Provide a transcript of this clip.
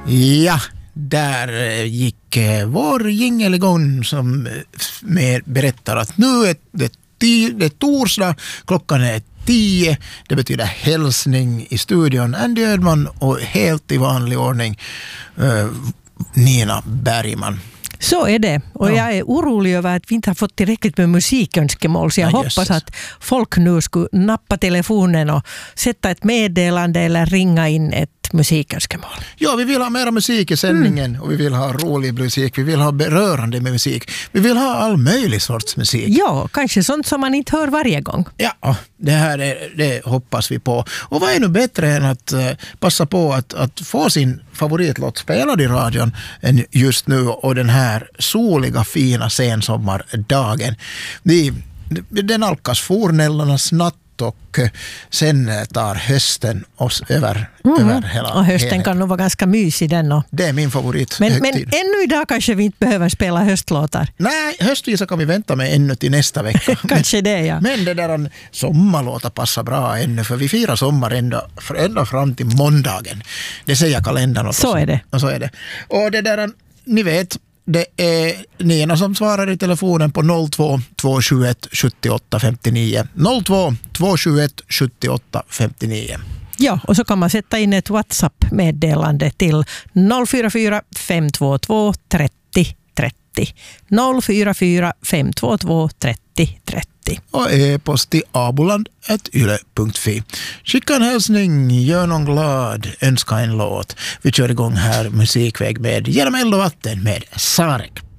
Ja, där gick vår jingel igång som berättar att nu är det är torsdag, klockan är 10. Det betyder hälsning i studion. Andy Ödman och helt i vanlig ordning Nina Bergman. Så är det. Och jag är orolig över att vi inte har fått tillräckligt med musikönskemål. Så jag hoppas att folk nu skulle nappa telefonen och sätta ett meddelande eller ringa in ett musikönskemål. Ja, vi vill ha mera musik i sändningen och vi vill ha rolig musik. Vi vill ha berörande musik. Vi vill ha all möjlig sorts musik. Ja, kanske sånt som man inte hör varje gång. Ja, det hoppas vi på. Och vad är nu bättre än att passa på att få sin favoritlåt spelad i radion än just nu och den här soliga, fina sensommardagen. Den nalkas fornällarnas natt och sen tar hösten oss över hela. Och hösten kan nog vara ganska mysig den. Och. Det är min favorit. Men ännu idag kanske vi inte behöver spela höstlåtar. Nej, höstvisa kan vi vänta med ännu till nästa vecka. Kanske det, ja. Men det där sommarlåtar passar bra ännu, för vi firar sommar ända fram till måndagen. Det säger kalendern. Så är det. Och så är det. Och det där, ni vet, det är Nina som svarar i telefonen på 02 271 78 59. 02 271 78 59. Ja, och så kan man sätta in ett WhatsApp-meddelande till 044 522 30 30. 044 522 30 30. Och e-post till abuland@yle.fi. Skicka en hälsning, gör någon glad, önska en låt. Vi kör igång här musikväg med Genom eld och vatten med Sarek.